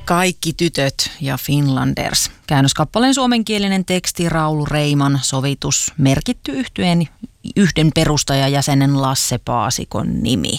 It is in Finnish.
Kaikki tytöt ja Finlanders. Käännöskappaleen suomenkielinen teksti Raulu Reiman sovitus, merkitty yhtyeen yhden perustajajäsenen Lasse Paasikon nimi.